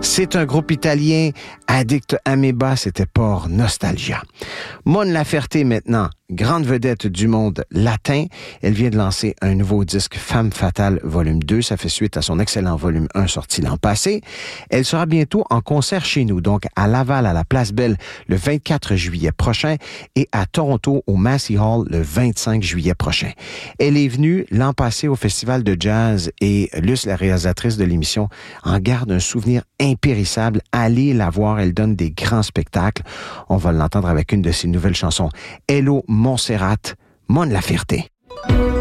C'est un groupe italien, Addict Amoeba, c'était Port Nostalgia. Mon Laferte maintenant, grande vedette du monde latin. Elle vient de lancer un nouveau disque Femme Fatale volume 2. Ça fait suite à son excellent volume 1 sorti l'an passé. Elle sera bientôt en concert chez nous, donc à Laval, à la Place Belle, le 24 juillet prochain et à Toronto, au Massey Hall, le 25 juillet prochain. Elle est venue l'an passé au Festival de Jazz et Luce, la réalisatrice de l'émission, en garde un souvenir impérissable. Allez la voir, elle donne des grands spectacles. On va l'entendre avec une de ses nouvelles chansons. Hello Montserrat, Mon Laferte.